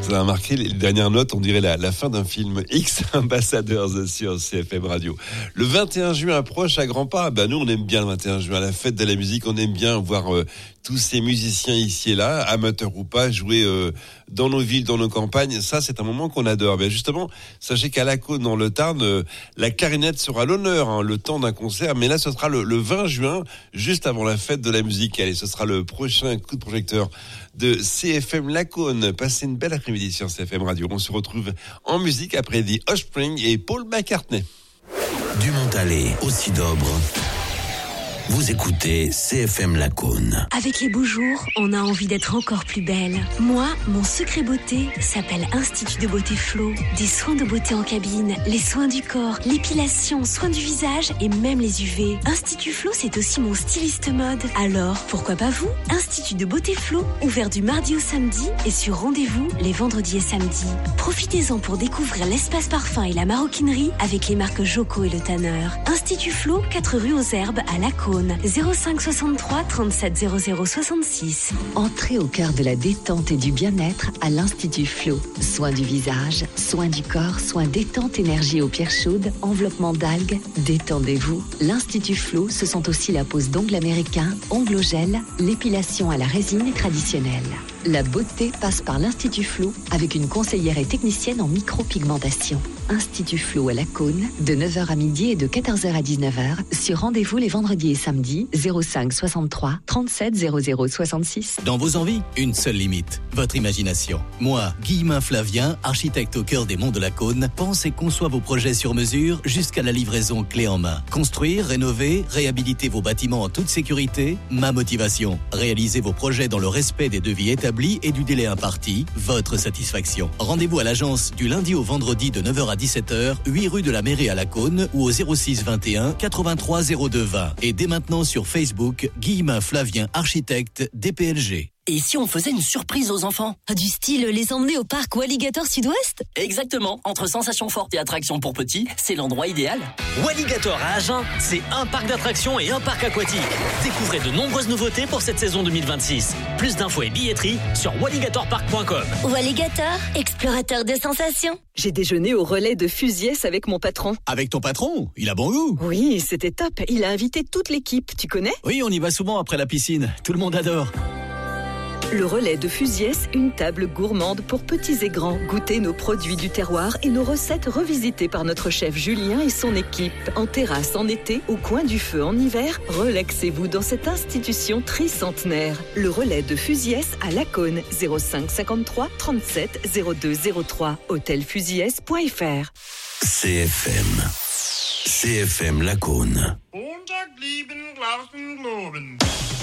Ça a marqué les dernières notes, on dirait la fin d'un film. X Ambassadors sur CFM Radio. Le 21 juin approche à grands pas. Nous, on aime bien le 21 juin, la fête de la musique. On aime bien voir tous ces musiciens ici et là, amateurs ou pas, jouer dans nos villes, dans nos campagnes. Ça, c'est un moment qu'on adore. Justement, sachez qu'à La Cône, dans le Tarn, la clarinette sera à l'honneur, le temps d'un concert. Mais là, ce sera le 20 juin, juste avant la fête de la musique. Allez, ce sera le prochain coup de projecteur de CFM La Cône. Passez une belle après-midi sur CFM Radio. On se retrouve en musique après The Offspring et Paul McCartney. Du Montalet au Sidobre. Vous écoutez CFM La Cône. Avec les beaux jours, on a envie d'être encore plus belle. Moi, mon secret beauté s'appelle Institut de beauté Flo. Des soins de beauté en cabine, les soins du corps, l'épilation, soins du visage et même les UV. Institut Flo, c'est aussi mon styliste mode. Alors, pourquoi pas vous? Institut de beauté Flo, ouvert du mardi au samedi et sur rendez-vous les vendredis et samedis. Profitez-en pour découvrir l'espace parfum et la maroquinerie avec les marques Joko et Le Tanner. Institut Flo, 4 rue aux Herbes à La Cône. 05 63 37 00 66. Entrez au cœur de la détente et du bien-être à l'Institut Flo. Soins du visage, soins du corps, soins détente, énergie aux pierres chaudes, enveloppement d'algues. Détendez-vous. L'Institut Flo, ce sont aussi la pose d'ongles américains, ongles au gel, l'épilation à la résine traditionnelle. La beauté passe par l'Institut Flo avec une conseillère et technicienne en micropigmentation. Institut Flo à La Cône, de 9h à midi et de 14h à 19h, sur rendez-vous les vendredis et samedis, 05 63 37 00 66. Dans vos envies, une seule limite, votre imagination. Moi, Guillemin Flavien, architecte au cœur des monts de La Cône, pense et conçoit vos projets sur mesure jusqu'à la livraison clé en main. Construire, rénover, réhabiliter vos bâtiments en toute sécurité, ma motivation. Réaliser vos projets dans le respect des devis établis et du délai imparti, votre satisfaction. Rendez-vous à l'agence du lundi au vendredi de 9h à 17h, 8 rue de la Mairie à La Cône ou au 06 21 83 02 20. Et dès maintenant sur Facebook, Guillemin Flavien, architecte DPLG. Et si on faisait une surprise aux enfants? Du style les emmener au parc Walligator Sud-Ouest? Exactement, entre sensations fortes et attractions pour petits, c'est l'endroit idéal. Walligator à Agen, c'est un parc d'attractions et un parc aquatique. Découvrez de nombreuses nouveautés pour cette saison 2026. Plus d'infos et billetterie sur walligatorpark.com. Walligator, explorateur de sensations. J'ai déjeuné au relais de Fusiès avec mon patron. Avec ton patron? Il a bon goût. Oui, c'était top. Il a invité toute l'équipe, tu connais? Oui, on y va souvent après la piscine. Tout le monde adore. Le relais de Fusiès, une table gourmande pour petits et grands. Goûtez nos produits du terroir et nos recettes revisitées par notre chef Julien et son équipe. En terrasse en été, au coin du feu en hiver, relaxez-vous dans cette institution tricentenaire. Le relais de Fusiès à La Cône, 05 53 37 02 03. Hôtelfusiès.fr. CFM La Cône. Montag, lieben, Glauben, Globen.